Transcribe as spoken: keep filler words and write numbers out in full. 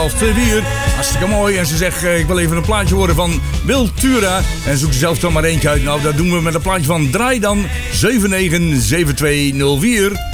Half twee uur, hartstikke mooi. En ze zegt, uh, ik wil even een plaatje horen van Wiltura. En zoek zelf dan maar eentje uit. Nou, dat doen we met een plaatje van Draai dan zeven negen zeven twee nul vier.